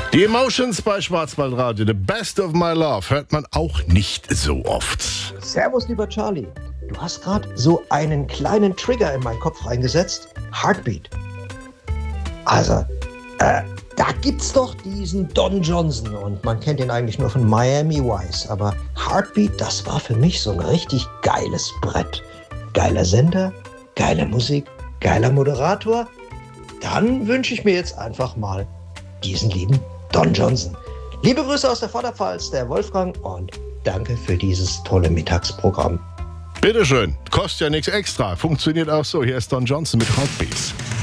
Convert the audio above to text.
Die Emotions bei Schwarzwaldradio, The Best of My Love, hört man auch nicht so oft. Servus, lieber Charlie. Du hast gerade so einen kleinen Trigger in meinen Kopf reingesetzt. Heartbeat. Also, da gibt's doch diesen Don Johnson und man kennt ihn eigentlich nur von Miami Vice. Aber Heartbeat, das war für mich so ein richtig geiles Brett. Geiler Sender, geile Musik, geiler Moderator. Dann wünsche ich mir jetzt einfach mal diesen lieben Don Johnson. Liebe Grüße aus der Vorderpfalz, der Wolfgang, und danke für dieses tolle Mittagsprogramm. Bitteschön, kostet ja nichts extra. Funktioniert auch so. Hier ist Don Johnson mit Heartbeats.